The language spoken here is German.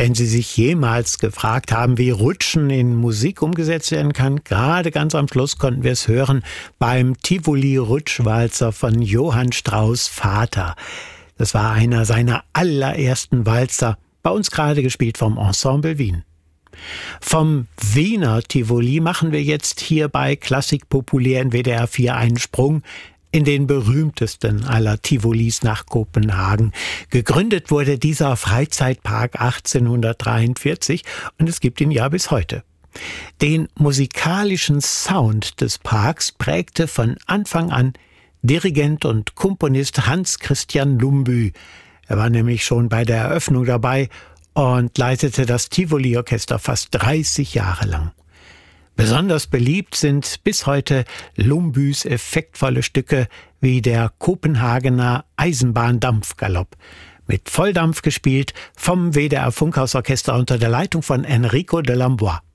Wenn Sie sich jemals gefragt haben, wie Rutschen in Musik umgesetzt werden kann, gerade ganz am Schluss konnten wir es hören beim Tivoli-Rutschwalzer von Johann Strauss Vater. Das war einer seiner allerersten Walzer, bei uns gerade gespielt vom Ensemble Wien. Vom Wiener Tivoli machen wir jetzt hier bei Klassik populär in WDR 4 einen Sprung in den berühmtesten aller Tivolis nach Kopenhagen. Gegründet wurde dieser Freizeitpark 1843 und es gibt ihn ja bis heute. Den musikalischen Sound des Parks prägte von Anfang an Dirigent und Komponist Hans Christian Lumbye. Er war nämlich schon bei der Eröffnung dabei und leitete das Tivoli-Orchester fast 30 Jahre lang. Besonders beliebt sind bis heute Lumbyes effektvolle Stücke wie der Kopenhagener Eisenbahndampfgalopp, mit Volldampf gespielt vom WDR Funkhausorchester unter der Leitung von Enrico de Lambois.